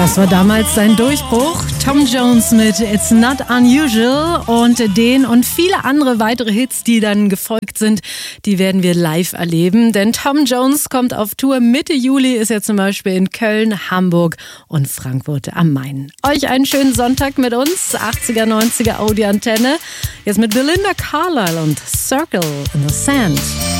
Das war damals sein Durchbruch. Tom Jones mit It's Not Unusual und den und viele andere weitere Hits, die dann gefolgt sind, die werden wir live erleben. Denn Tom Jones kommt auf Tour. Mitte Juli ist er zum Beispiel in Köln, Hamburg und Frankfurt am Main. Euch einen schönen Sonntag mit uns. 80er, 90er Audi Antenne. Jetzt mit Belinda Carlisle und Circle in the Sand.